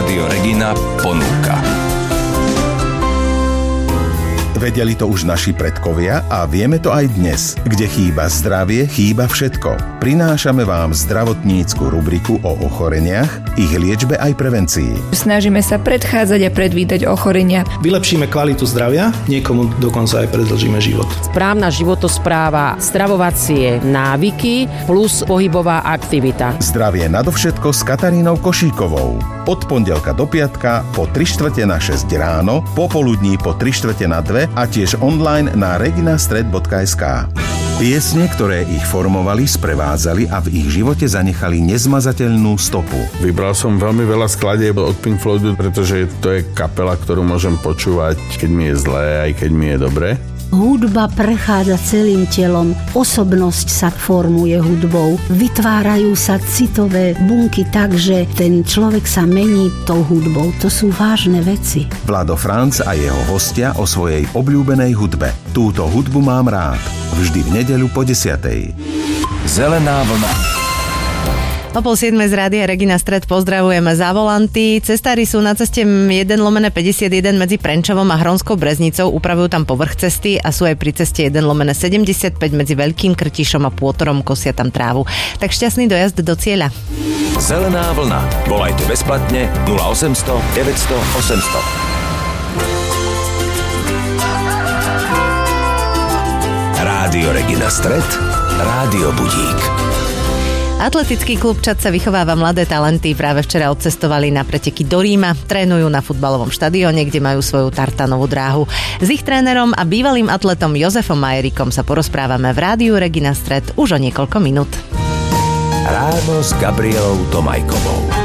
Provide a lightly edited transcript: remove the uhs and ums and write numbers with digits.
Rádio Regina ponúka. Vedeli to už naši predkovia a vieme to aj dnes. Kde chýba zdravie, chýba všetko. Prinášame vám zdravotnícku rubriku o ochoreniach, ich liečbe aj prevencii. Snažíme sa predchádzať a predvídať ochorenia. Vylepšíme kvalitu zdravia, niekomu dokonca aj predĺžime život. Správna životospráva, stravovacie návyky plus pohybová aktivita. Zdravie nadovšetko s Katarínou Košíkovou. Od pondelka do piatka po 3:45 ráno, popoludní po 3:45 a tiež online na reginastred.sk. Piesne, ktoré ich formovali, sprevádzali a v ich živote zanechali nezmazateľnú stopu. Vybral som veľmi veľa skladieb od Pink Floydu, pretože to je kapela, ktorú môžem počúvať, keď mi je zlé, aj keď mi je dobre. Hudba prechádza celým telom, osobnosť sa formuje hudbou, vytvárajú sa citové bunky tak, že ten človek sa mení tou hudbou. To sú vážne veci. Vlado Franc a jeho hostia o svojej obľúbenej hudbe. Túto hudbu mám rád. Vždy v nedeľu po 10:00. Zelená vlna. O 6:30 z Rádia Regina Stred pozdravujeme za volanty. Cestári sú na ceste 1/51 medzi Prenčovom a Hronskou Breznicou, upravujú tam povrch cesty a sú aj pri ceste 1/75 medzi Veľkým Krtišom a Pôtorom, kosia tam trávu. Tak šťastný dojazd do cieľa. Zelená vlna. Volajte bezplatne 0800 900 800. Rádio Regina Stred, Rádio Budík. Atletický klub Čad sa vychováva mladé talenty. Práve včera odcestovali na preteky do Ríma, trénujú na futbalovom štadióne, kde majú svoju tartanovú dráhu. S ich trénerom a bývalým atletom Jozefom Majerikom sa porozprávame v Rádiu Regina Stred už o niekoľko minút. Ráno s Gabrielou Tomajkovou.